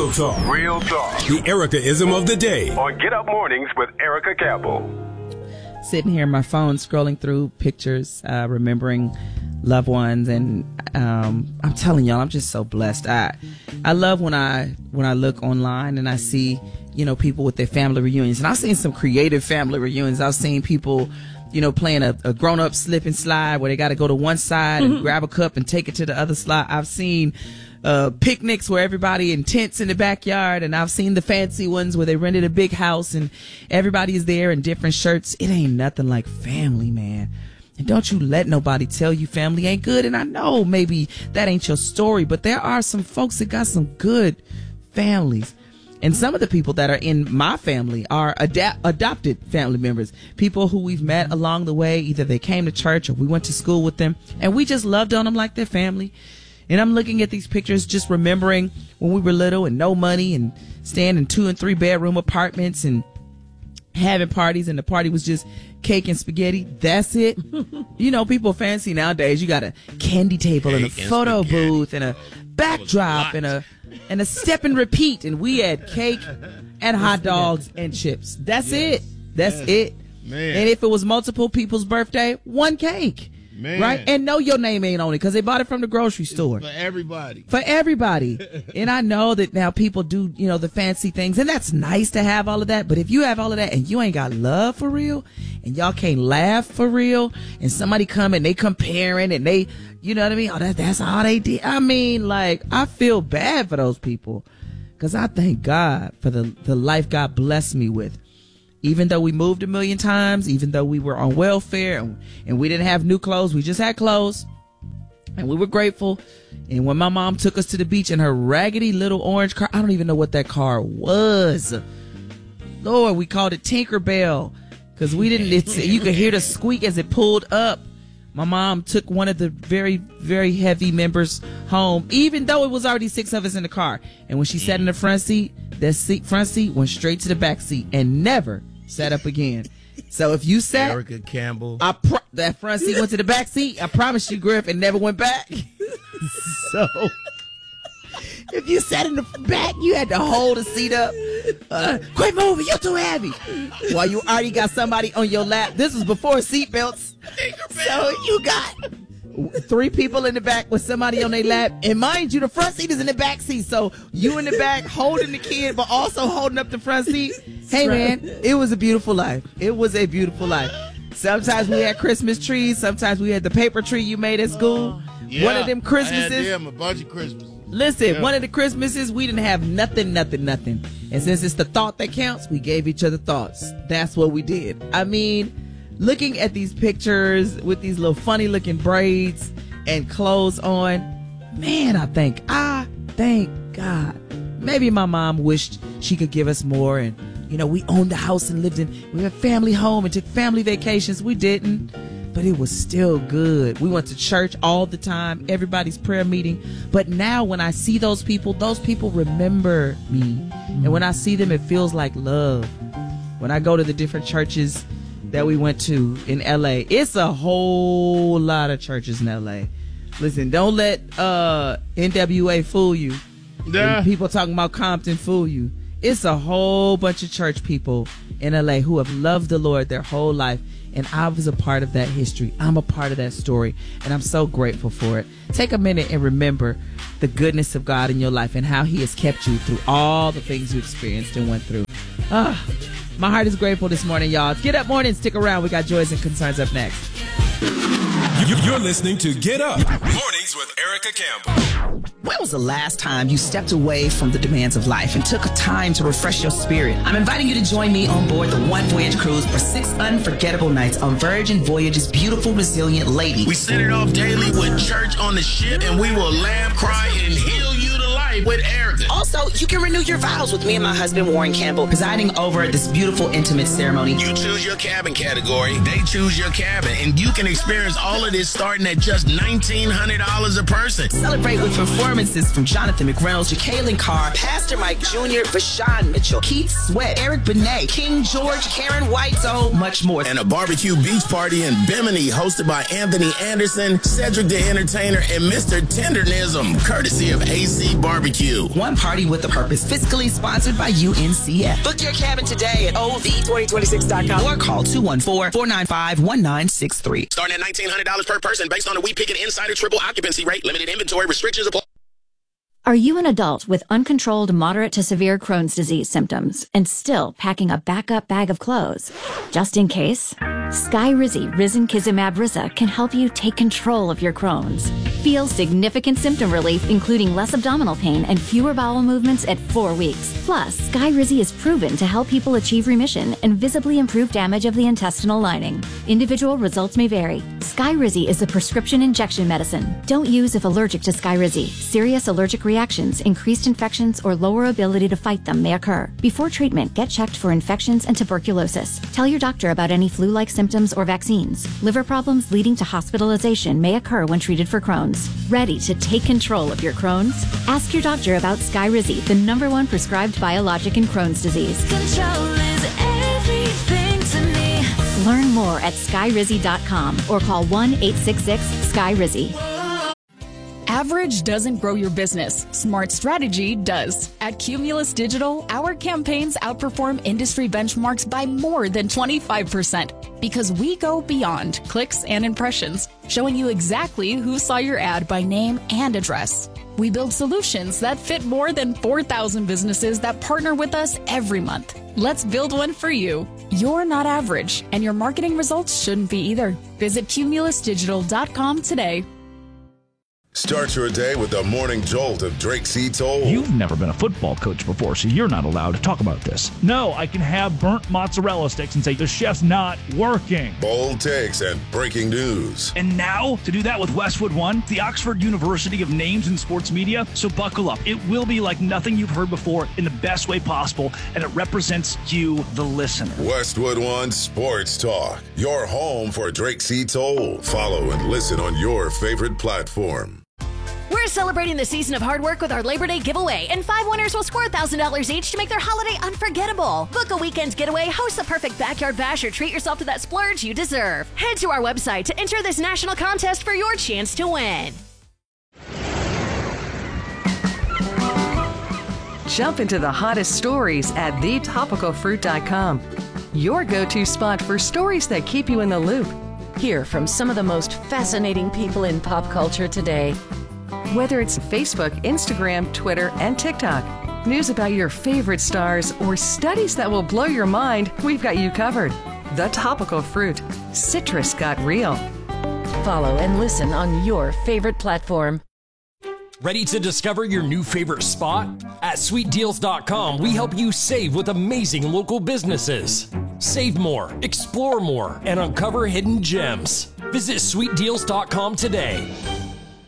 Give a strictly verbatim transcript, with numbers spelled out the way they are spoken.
Real talk. Real talk. The Erica-ism of the day. On Get Up Mornings with Erica Campbell. Sitting here on my phone, scrolling through pictures, uh, remembering loved ones, and um, I'm telling y'all, I'm just so blessed. I, I love when I when I look online and I see, you know, people with their family reunions, and I've seen some creative family reunions. I've seen people, you know, playing a, a grown-up slip and slide where they got to go to one side and grab a cup and take it to the other slide. I've seen uh, picnics where everybody in tents in the backyard, and I've seen the fancy ones where they rented a big house and everybody is there in different shirts. It ain't nothing like family, man. And don't you let nobody tell you family ain't good. And I know maybe that ain't your story, but there are some folks that got some good families. And some of the people that are in my family are ad- adopted family members, people who we've met along the way. Either they came to church or we went to school with them, and we just loved on them like their family. And I'm looking at these pictures, just remembering when we were little and no money and staying in two and three bedroom apartments and having parties, and the party was just cake and spaghetti. That's it. You know, people fancy nowadays. You got a candy table and a photo booth and a backdrop and a and a step and repeat, and we had cake and hot dogs and chips. That's it. That's it. Man. And if it was multiple people's birthday, one cake. Man. Right? And know your name ain't on it because they bought it from the grocery store. For everybody. For everybody. And I know that now people do, you know, the fancy things, and that's nice to have all of that. But if you have all of that and you ain't got love for real, and y'all can't laugh for real, and somebody come and they comparing and they, you know what I mean? Oh, that, that's all they did. I mean, like, I feel bad for those people because I thank God for the, the life God blessed me with. Even though we moved a million times, even though we were on welfare and, and we didn't have new clothes, we just had clothes, and we were grateful. And when my mom took us to the beach in her raggedy little orange car, I don't even know what that car was. Lord, we called it Tinkerbell because we didn't, it's, you could hear the squeak as it pulled up. My mom took one of the very, very heavy members home, even though it was already six of us in the car. And when she sat in the front seat, that seat, front seat went straight to the back seat and never sat up again. So if you sat, Erica Campbell, I pro- that front seat went to the back seat. I promise you, Griff, and never went back. So if you sat in the back, you had to hold the seat up. Uh, quit moving, you're too heavy. While you already got somebody on your lap. This was before seatbelts. So you got three people in the back with somebody on their lap, and mind you, the front seat is in the back seat, so you in the back holding the kid but also holding up the front seat. Hey man, it was a beautiful life. It was a beautiful life. Sometimes we had Christmas trees, sometimes we had the paper tree you made at school. yeah, One of them Christmases, I had them, a bunch of Christmases. listen, Yeah. one of the Christmases we didn't have nothing, nothing, nothing. And since it's the thought that counts, we gave each other thoughts. That's what we did. I mean, looking at these pictures with these little funny looking braids and clothes on, man, I think, I thank God. Maybe my mom wished she could give us more, and, you know, we owned a house and lived in, we had a family home and took family vacations. We didn't, but it was still good. We went to church all the time, everybody's prayer meeting. But now when I see those people, those people remember me. And when I see them, it feels like love. When I go to the different churches that we went to in L A, it's a whole lot of churches in L A. Listen, don't let uh, N W A fool you. Yeah. And people talking about Compton fool you. It's a whole bunch of church people in L A who have loved the Lord their whole life, and I was a part of that history. I'm a part of that story, and I'm so grateful for it. Take a minute and remember the goodness of God in your life and how he has kept you through all the things you experienced and went through. Ah. My heart is grateful this morning, y'all. Get up morning. Stick around. We got Joys and Concerns up next. You're listening to Get Up Mornings with Erica Campbell. When was the last time you stepped away from the demands of life and took a time to refresh your spirit? I'm inviting you to join me on board the One Voyage Cruise for six unforgettable nights on Virgin Voyage's beautiful, resilient Lady. We set it off daily with church on the ship, and we will laugh, cry, and heal you to life with Erica. Also, you can renew your vows with me and my husband, Warren Campbell, presiding over this beautiful, intimate ceremony. You choose your cabin category, they choose your cabin, and you can experience all of this starting at just nineteen hundred dollars a person. Celebrate with performances from Jonathan McReynolds, Jacqueline Carr, Pastor Mike Junior, Vashawn Mitchell, Keith Sweat, Eric Benet, King George, Karen White, so much more. And a barbecue beach party in Bimini hosted by Anthony Anderson, Cedric the Entertainer, and Mister Tendernism, courtesy of A C Barbecue. One party Party with a Purpose, fiscally sponsored by U N C F. Book your cabin today at O V twenty twenty-six dot com or call two one four, four nine five, one nine six three. Starting at nineteen hundred dollars per person based on a We Pick It Insider triple occupancy rate. Limited inventory restrictions apply. Are you an adult with uncontrolled moderate to severe Crohn's disease symptoms and still packing a backup bag of clothes? Just in case, Skyrizi Risankizumab Riza can help you take control of your Crohn's. Feel significant symptom relief, including less abdominal pain and fewer bowel movements at four weeks. Plus, Skyrizi is proven to help people achieve remission and visibly improve damage of the intestinal lining. Individual results may vary. Skyrizi is a prescription injection medicine. Don't use if allergic to Skyrizi. Serious allergic reactions, increased infections, or lower ability to fight them may occur. Before treatment, get checked for infections and tuberculosis. Tell your doctor about any flu-like symptoms or vaccines. Liver problems leading to hospitalization may occur when treated for Crohn's. Ready to take control of your Crohn's? Ask your doctor about Skyrizi, the number one prescribed biologic in Crohn's disease. Control is everything to me. Learn more at skyrizi dot com or call one eight six six, S K Y R I Z I. Average doesn't grow your business. Smart strategy does. At Cumulus Digital, our campaigns outperform industry benchmarks by more than twenty-five percent because we go beyond clicks and impressions, showing you exactly who saw your ad by name and address. We build solutions that fit more than four thousand businesses that partner with us every month. Let's build one for you. You're not average, and your marketing results shouldn't be either. Visit cumulus digital dot com today. Start your day with the morning jolt of Drake C. Toll. You've never been a football coach before, so you're not allowed to talk about this. No, I can have burnt mozzarella sticks and say the chef's not working. Bold takes and breaking news. And now, to do that with Westwood One, the Oxford University of names in sports media, so buckle up. It will be like nothing you've heard before in the best way possible, and it represents you, the listener. Westwood One Sports Talk, your home for Drake C. Toll. Follow and listen on your favorite platform. We're celebrating the season of hard work with our Labor Day giveaway, and five winners will score one thousand dollars each to make their holiday unforgettable. Book a weekend getaway, host the perfect backyard bash, or treat yourself to that splurge you deserve. Head to our website to enter this national contest for your chance to win. Jump into the hottest stories at the topical fruit dot com. Your go-to spot for stories that keep you in the loop. Hear from some of the most fascinating people in pop culture today. Whether it's Facebook, Instagram, Twitter, and TikTok, news about your favorite stars, or studies that will blow your mind, we've got you covered. The Topical Fruit. Citrus got real. Follow and listen on your favorite platform. Ready to discover your new favorite spot? At sweet deals dot com, we help you save with amazing local businesses. Save more, explore more, and uncover hidden gems. Visit sweet deals dot com today.